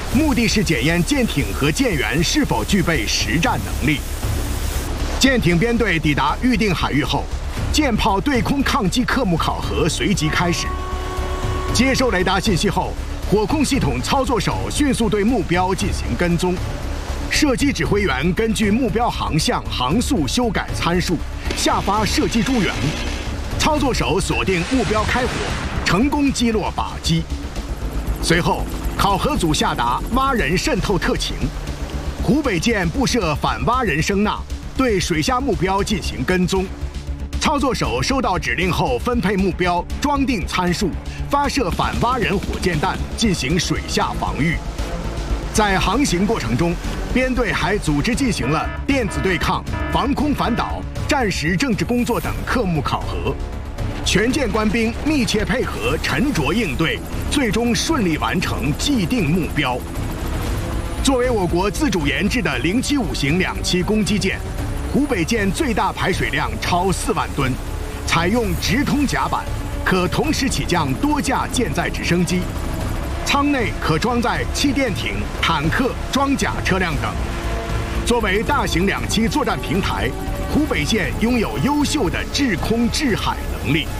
目的是检验舰艇和舰员是否具备实战能力。舰艇编队抵达预定海域后，舰炮对空抗击科目考核随即开始。接收雷达信息后，火控系统操作手迅速对目标进行跟踪。射击指挥员根据目标航向、航速修改参数，下发射击诸元。操作手锁定目标开火，成功击落靶机。随后，考核组下达蛙人渗透特勤，湖北舰布设反蛙人声呐，对水下目标进行跟踪。操作手收到指令后，分配目标，装定参数，发射反蛙人火箭弹进行水下防御。在航行过程中，编队还组织进行了电子对抗、防空反导、战时政治工作等科目考核。全舰官兵密切配合，沉着应对，最终顺利完成既定目标。作为我国自主研制的075型两栖攻击舰，湖北舰最大排水量超4万吨，采用直通甲板，可同时起降多架舰载直升机。舱内可装载气垫艇、坦克、装甲车辆等。作为大型两栖作战平台，湖北舰拥有优秀的制空制海能力。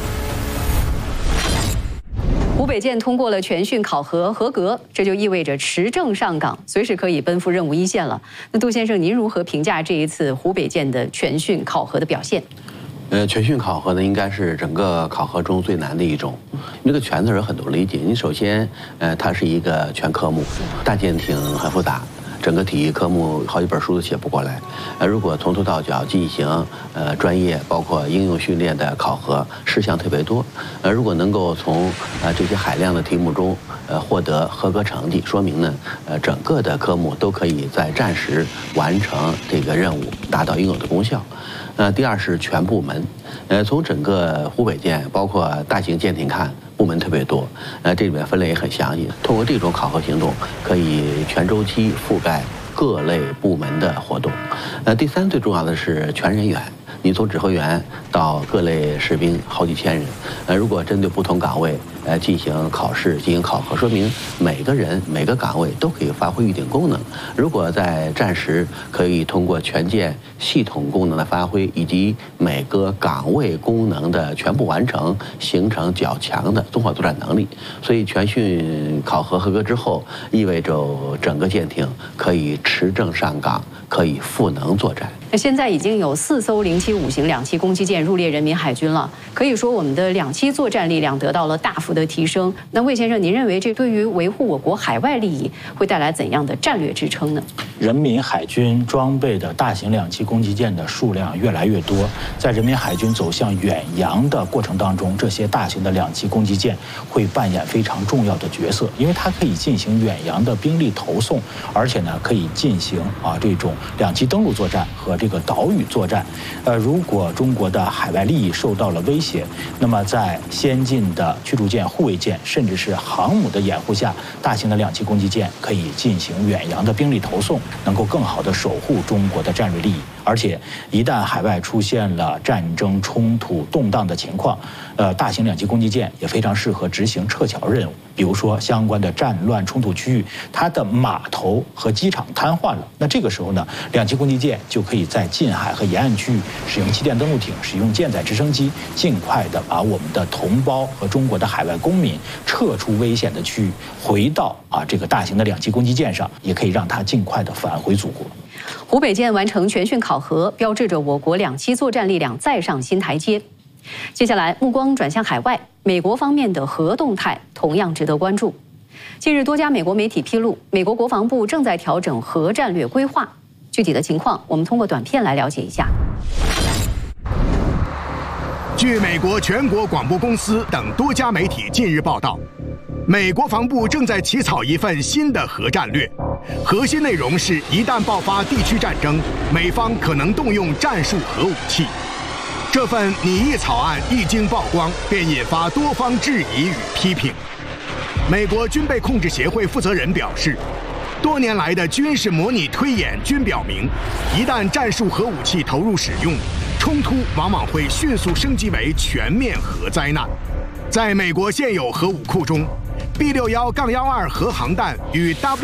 湖北舰通过了全训考核合格，这就意味着持证上岗，随时可以奔赴任务一线了。那杜先生，您如何评价这一次湖北舰的全训考核的表现？ 全训考核呢，应该是整个考核中最难的一种。这个“全”字有很多理解。你首先，它是一个全科目，大舰艇很复杂。整个体育科目好几本书都写不过来，如果从头到脚进行专业包括应用训练的考核，事项特别多，如果能够从这些海量的题目中获得合格成绩，说明呢整个的科目都可以在战时完成这个任务，达到应有的功效。第二是全部门，从整个湖北舰包括大型舰艇看，部门特别多，这里面分类也很详细。通过这种考核行动，可以全周期覆盖各类部门的活动。第三最重要的是全人员，你从指挥员到各类士兵好几千人，如果针对不同岗位进行考试、进行考核，说明每个人每个岗位都可以发挥预定功能。如果在战时可以通过全舰系统功能的发挥，以及每个岗位功能的全部完成，形成较强的综合作战能力。所以全训考核合格之后，意味着整个舰艇可以持证上岗，可以赋能作战。 那现在已经有4艘075型两栖攻击舰入列人民海军了，可以说我们的两栖作战力量得到了大幅的提升。那魏先生，您认为这对于维护我国海外利益会带来怎样的战略支撑呢？ 人民海军装备的大型两栖攻击舰的数量越来越多，在人民海军走向远洋的过程当中，这些大型的两栖攻击舰会扮演非常重要的角色，因为它可以进行远洋的兵力投送，而且呢可以进行这种两栖登陆作战和这个岛屿作战。如果中国的海外利益受到了威胁，那么在先进的驱逐舰、护卫舰甚至是航母的掩护下，大型的两栖攻击舰可以进行远洋的兵力投送，能够更好地守护中国的战略利益。而且一旦海外出现了战争冲突动荡的情况，大型两栖攻击舰也非常适合执行撤侨任务。比如说相关的战乱冲突区域，它的码头和机场瘫痪了，那这个时候呢，两栖攻击舰就可以在近海和沿岸区域使用气垫登陆艇、使用舰载直升机，尽快的把我们的同胞和中国的海外公民撤出危险的区域，回到这个大型的两栖攻击舰上，也可以让它尽快的返回祖国。 湖北舰完成全训考核，标志着我国两栖作战力量再上新台阶。接下来目光转向海外，美国方面的核动态同样值得关注。近日，多家美国媒体披露，美国国防部正在调整核战略规划。具体的情况，我们通过短片来了解一下。 据美国全国广播公司等多家媒体近日报道，美国防部正在起草一份新的核战略，核心内容是一旦爆发地区战争，美方可能动用战术核武器。这份拟议草案一经曝光，便引发多方质疑与批评。美国军备控制协会负责人表示，多年来的军事模拟推演均表明，一旦战术核武器投入使用，冲突往往会迅速升级为全面核灾难。在美国现有核武库中，B61-12核航弹与